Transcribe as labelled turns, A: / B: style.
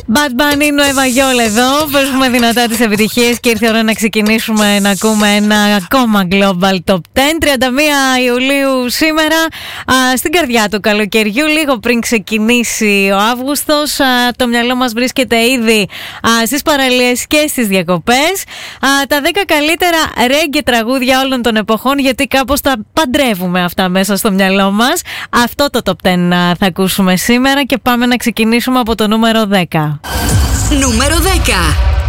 A: Bad Bunny, Nueva York εδώ. Παίζουμε δυνατά τις επιτυχίες και ήρθε η ώρα να ξεκινήσουμε να ακούμε ένα ακόμα Global Top 10. 31 Ιουλίου σήμερα, στην καρδιά του καλοκαιριού, λίγο πριν ξεκινήσει ο Αύγουστος. Το μυαλό μας βρίσκεται ήδη στις παραλίες και στις διακοπές. Τα 10 καλύτερα ρέγγε τραγούδια όλων των εποχών, γιατί κάπως τα παντρεύουμε αυτά μέσα στο μυαλό μας. Αυτό το Top 10 θα ακούσουμε σήμερα και πάμε να ξεκινήσουμε από το νούμερο 10.
B: Νούμερο 10.